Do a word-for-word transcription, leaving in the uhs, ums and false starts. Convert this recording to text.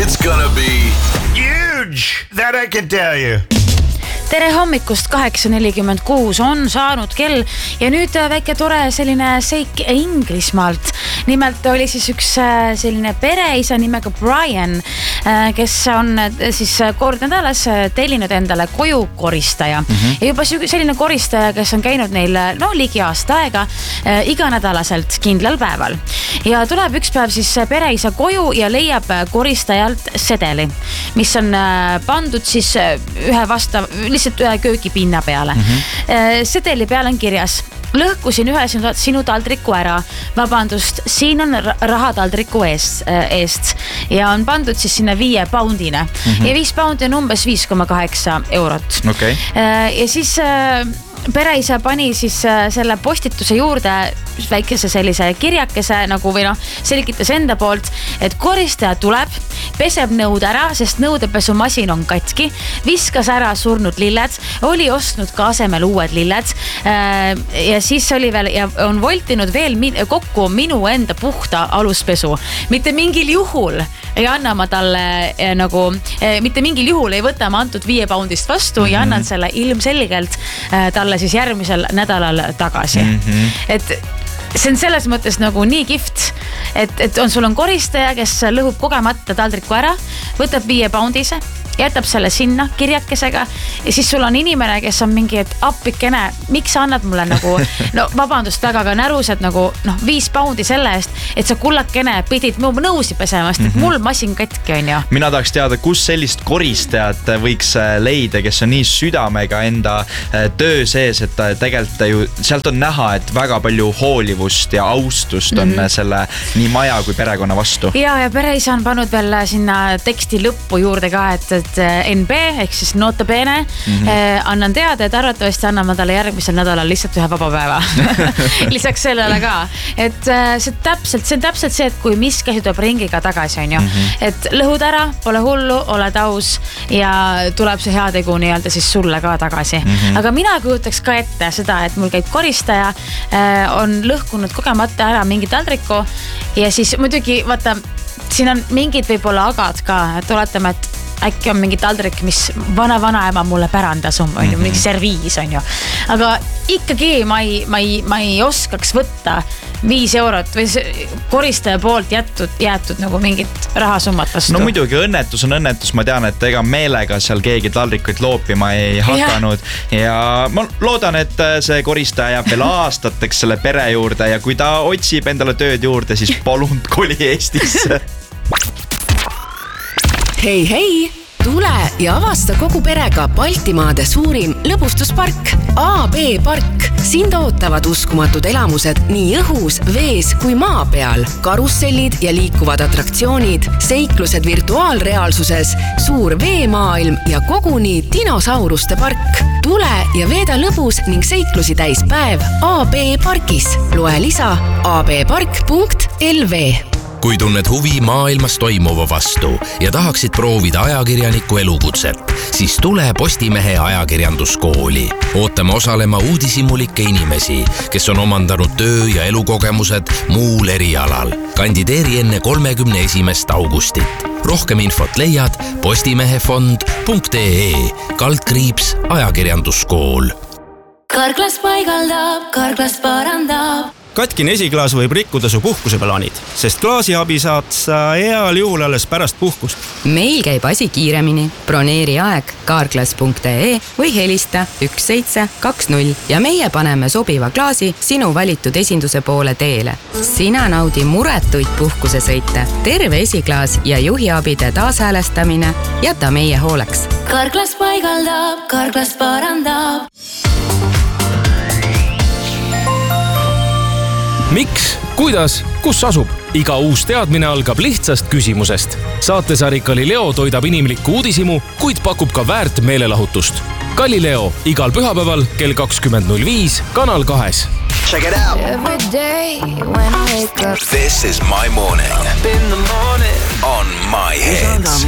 It's gonna be huge, that I can tell you. Tere hommikust, kaheksa nelikümmend kuus on saanud kell ja nüüd väike tore selline seik Inglismaalt. Nimelt oli siis üks selline pereisa nimega Brian, kes on siis kord nädalas tellinud endale koju koristaja. Mm-hmm. Ja juba selline koristaja, kes on käinud neil no, ligi aasta aega iganädalaselt kindlal päeval. Ja tuleb üks päev siis pereisa koju ja leiab koristajalt sedeli, mis on pandud siis ühe vastav lihtsalt ühe köögipinna peale. Mm-hmm. Sedeli peale on kirjas: lõhkusin ühe sinu, sinu taldriku ära. Vabandust, siin on raha taldriku eest, eest. Ja on pandud siis sinna viie poundine. Mm-hmm. Ja viis poundi on umbes viis koma kaheksa eurot. Okay. Ja siis pereisa pani siis selle postituse juurde väikese sellise kirjakese nagu või noh, selgitas enda poolt, et koristaja tuleb, peseb nõud ära, sest nõudepesumasin on katki, viskas ära surnud lilled, oli ostnud ka asemel uued lilled ja siis oli veel ja on voltinud veel min- kokku minu enda puhta aluspesu. Mitte mingil juhul ei anna ma talle eh, nagu, eh, mitte mingil juhul ei võta ma antud viie poundist vastu mm-hmm. ja annan selle ilmselgelt eh, talle siis järgmisel nädalal tagasi. Mm-hmm. Et see on selles mõttes nagu nii kift, et, et on, sul on koristaja, kes lõhub kogemata taldriku ära, võtab viie poundise, jätab selle sinna kirjakesega ja siis sul on inimene, kes on mingi, et appikene, miks sa annad mulle nagu, no vabandust väga, aga närused nagu noh, viis poundi selle eest, et sa kullakene pidid mu nõusi pesemast, et mul masin katki on ju. Mina tahaks teada, kus sellist koristajat võiks leida, kes on nii südamega enda töö sees, et tegelikult ju sealt on näha, et väga palju hoolivust ja austust on mm-hmm. selle nii maja kui perekonna vastu. Ja, ja pereisa on pannud veel sinna teksti lõppu juurde ka, et, et N B ehk siis nota bene mm-hmm. eh, annan teada, et arvatavasti annan ma talle järgmisel nädalal lihtsalt ühe vaba päeva. Lisaks sellele ka, et see täpselt, see on täpselt see, et kui miski tuleb ringiga tagasi on ju, mm-hmm. et lõhud ära, pole hullu, oled aus ja tuleb see heategu nii-öelda siis sulle ka tagasi. Mm-hmm. Aga mina kujutaks ka ette seda, et mul käib koristaja, eh, on lõhkunud kogemata ära mingi taldriku ja siis muidugi vaata, siin on mingid võib-olla agad ka, et oletame, et äkki on mingi taldrik, mis vana-vanaema mulle pärandas on, on ju, mingi serviis on ju. Aga ikkagi ma ei, ma ei, ma ei oskaks võtta viis eurot või koristaja poolt jätud, jäetud nagu mingit rahasummat vastu. No muidugi õnnetus on õnnetus, ma tean, et ega meelega seal keegi taldrikuid loopima ei hakanud ja. ja ma loodan, et see koristaja jääb veel aastateks selle pere juurde ja kui ta otsib endale tööd juurde, siis palun koli Eestisse. Hei, hei! Tule ja avasta kogu perega Baltimaade suurim lõbustuspark A B Park. Sind ootavad uskumatud elamused nii õhus, vees kui maa peal. Karussellid ja liikuvad atraktsioonid, seiklused virtuaalreaalsuses, suur veemaailm ja koguni dinosauruste park. Tule ja veeda lõbus ning seiklusi täis päev A B Parkis. Loe lisa a b park punkt l v. Kui tunned huvi maailmas toimuva vastu ja tahaksid proovida ajakirjaniku elukutset, siis tule Postimehe ajakirjanduskooli. Ootame osalema uudishimulikke inimesi, kes on omandanud töö- ja elukogemused muul erialal. Kandideeri enne kolmekümne esimest augustit. Rohkem infot leiad postimehefond punkt e kaldkriips ajakirjanduskool. Karklas paigaldab, Karklas parandab. Katkine esiklaas võib rikkuda su puhkuseplaanid, sest klaasiabi saad sa heal juhul alles pärast puhkust. Meil käib asi kiiremini. Broneeri aeg karklas punkt e või helista üks seitse kaks null ja meie paneme sobiva klaasi sinu valitud esinduse poole teele. Sina naudi muretuid puhkusesõite, terve esiklaas ja juhiabide taashäälestamine jäta meie hooleks. Karklas paigaldab, Karklas parandab. Miks, kuidas, kus asub? Iga uus teadmine algab lihtsast küsimusest. Saatesari Galileo toidab inimlikku uudishimu, kuid pakub ka väärt meelelahutust. Galileo igal pühapäeval kell kakskümmend null viis Kanal kahes. Check it out. Every day when I wake up. This is my morning. Up in the morning. On my head.